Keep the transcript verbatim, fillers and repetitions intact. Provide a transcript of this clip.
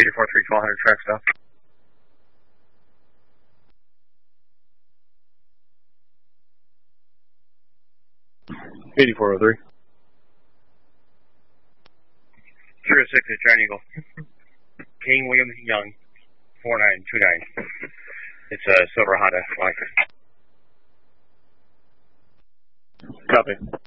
eighty-four three four hundred track stop. eighty-four oh three. zero six is Giant Eagle. King William Young, four nine two nine. It's a silver Honda. Copy.